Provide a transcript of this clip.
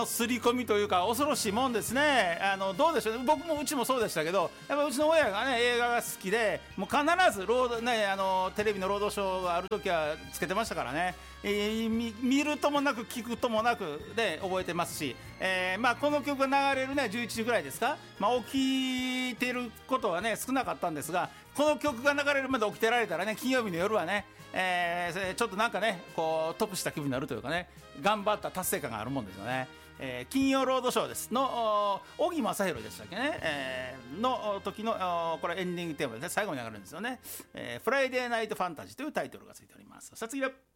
刷り込みというか恐ろしいもんですね。どうでしょうね、僕もうちもそうでしたけど、やっぱうちの親がね映画が好きで、もう必ずテレビのロードショーがある時はつけてましたからね、見るともなく聞くともなくで覚えてますし、この曲が流れるね11時ぐらいですか、起きてることはね少なかったんですが、この曲が流れるまで起きてられたらね、金曜日の夜はね、ちょっとなんかねこう得した気分になるというかね、頑張った達成感があるもんですよね。金曜ロードショーですの小木正弘でしたっけね、の時のこれエンディングテーマで、ね、最後に流れるんですよね、フライデーナイトファンタジーというタイトルがついております。さあ次は